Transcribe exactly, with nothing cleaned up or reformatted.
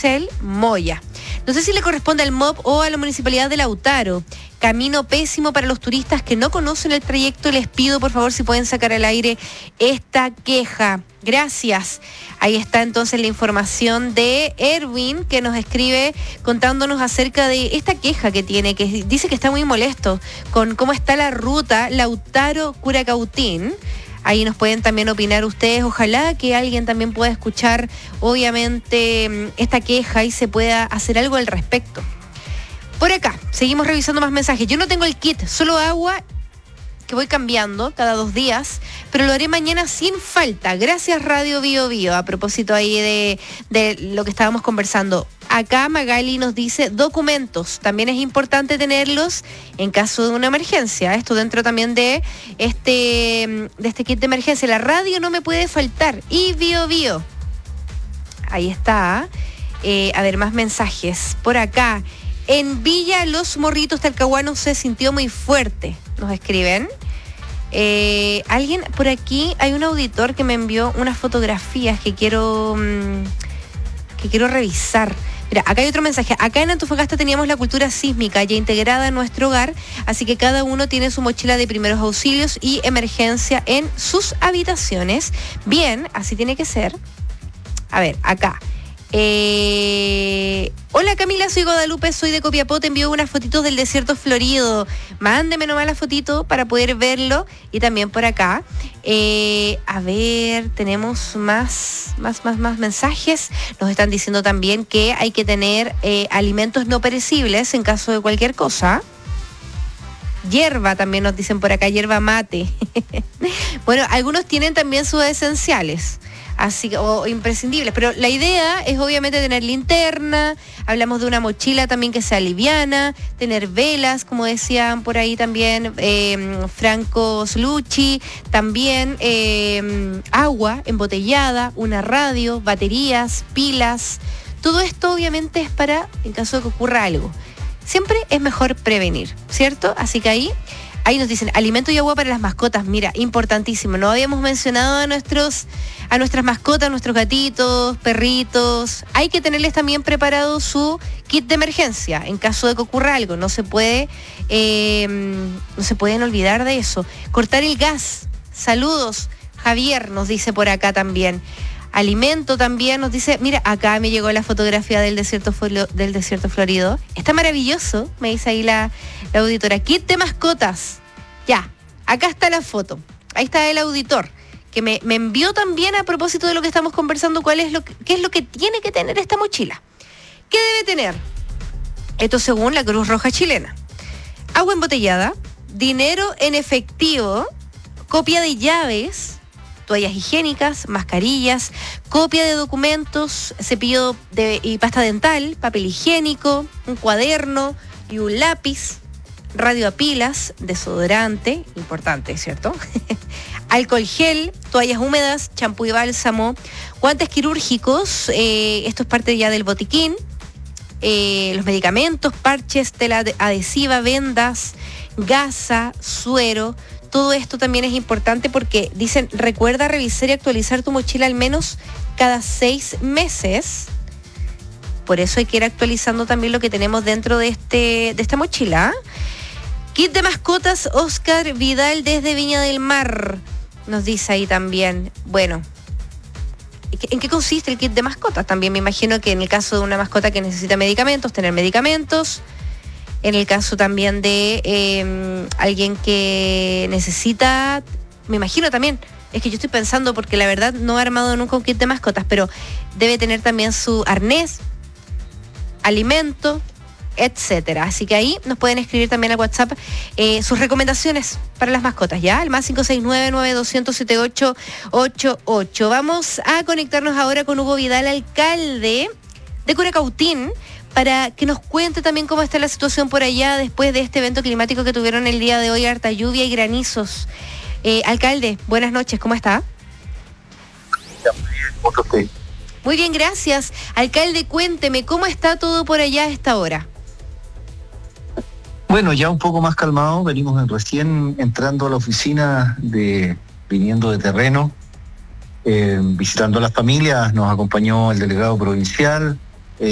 Porcel, Moya. No sé si le corresponde al M O P o a la Municipalidad de Lautaro. Camino pésimo para los turistas que no conocen el trayecto. Les pido, por favor, si pueden sacar al aire esta queja. Gracias. Ahí está entonces la información de Erwin, que nos escribe contándonos acerca de esta queja que tiene, que dice que está muy molesto con cómo está la ruta Lautaro-Curacautín. Ahí nos pueden también opinar ustedes. Ojalá que alguien también pueda escuchar, obviamente, esta queja y se pueda hacer algo al respecto. Por acá, seguimos revisando más mensajes. Yo no tengo el kit, solo agua que voy cambiando cada dos días, pero lo haré mañana sin falta. Gracias, Radio Bio Bio. A propósito ahí de, de lo que estábamos conversando. Acá Magali nos dice documentos. También es importante tenerlos en caso de una emergencia. Esto dentro también de este, de este kit de emergencia. La radio no me puede faltar. Y Bio Bio. Ahí está. Eh, a ver, más mensajes. Por acá. En Villa Los Morritos, Talcahuano, se sintió muy fuerte. Nos escriben. Eh, alguien por aquí, hay un auditor que me envió unas fotografías que quiero, mmm, que quiero revisar. Mira, acá hay otro mensaje. Acá en Antofagasta teníamos la cultura sísmica ya integrada en nuestro hogar, así que cada uno tiene su mochila de primeros auxilios y emergencia en sus habitaciones. Bien, así tiene que ser. A ver, acá. Eh, hola Camila, soy Guadalupe, soy de Copiapó, te envío unas fotitos del desierto florido. Mándeme nomás la fotito para poder verlo. Y también por acá, eh, a ver, tenemos más, más, más, más mensajes. Nos están diciendo también que hay que tener eh, alimentos no perecibles en caso de cualquier cosa. Hierba también nos dicen por acá, hierba mate. Bueno, algunos tienen también sus esenciales. Así o imprescindibles, pero la idea es obviamente tener linterna, hablamos de una mochila también que sea liviana, tener velas, como decían por ahí también eh, Franco Slucci, también eh, agua embotellada, una radio, baterías, pilas, todo esto obviamente es para en caso de que ocurra algo. Siempre es mejor prevenir, ¿cierto? Así que ahí Ahí nos dicen, alimento y agua para las mascotas. Mira, importantísimo. No habíamos mencionado a nuestros, a nuestras mascotas, nuestros gatitos, perritos. Hay que tenerles también preparado su kit de emergencia en caso de que ocurra algo. No se puede, eh, no se pueden olvidar de eso. Cortar el gas. Saludos. Javier nos dice por acá también. Alimento también nos dice, mira, acá me llegó la fotografía del desierto flo- del desierto florido. Está maravilloso, me dice ahí la, la auditora. Kit de mascotas. Ya, acá está la foto. Ahí está el auditor, que me, me envió también a propósito de lo que estamos conversando, cuál es lo que, qué es lo que tiene que tener esta mochila. ¿Qué debe tener? Esto según la Cruz Roja Chilena. Agua embotellada, dinero en efectivo, copia de llaves, toallas higiénicas, mascarillas, copia de documentos, cepillo de, y pasta dental, papel higiénico, un cuaderno y un lápiz, radio a pilas, desodorante, importante, ¿cierto? Alcohol gel, toallas húmedas, champú y bálsamo, guantes quirúrgicos, eh, esto es parte ya del botiquín, eh, los medicamentos, parches, tela adhesiva, vendas, gasa, suero. Todo esto también es importante porque dicen, recuerda revisar y actualizar tu mochila al menos cada seis meses. Por eso hay que ir actualizando también lo que tenemos dentro de este de esta mochila. Kit de mascotas, Oscar Vidal desde Viña del Mar, nos dice ahí también. Bueno, ¿en qué consiste el kit de mascotas? También me imagino que en el caso de una mascota que necesita medicamentos, tener medicamentos. En el caso también de eh, alguien que necesita, me imagino también, es que yo estoy pensando porque la verdad no he armado nunca un kit de mascotas, pero debe tener también su arnés, alimento, etcétera. Así que ahí nos pueden escribir también a WhatsApp eh, sus recomendaciones para las mascotas, ¿ya? El más cinco seis nueve, nueve dos cero cero, siete ocho ocho ocho. Vamos a conectarnos ahora con Hugo Vidal, alcalde de Curacautín, para que nos cuente también cómo está la situación por allá después de este evento climático que tuvieron el día de hoy, harta lluvia y granizos. Eh, alcalde, buenas noches, ¿cómo está? ¿Cómo está usted? Muy bien, gracias. Alcalde, cuénteme, ¿cómo está todo por allá a esta hora? Bueno, ya un poco más calmado, venimos recién entrando a la oficina, de viniendo de terreno, eh, visitando a las familias, nos acompañó el delegado provincial,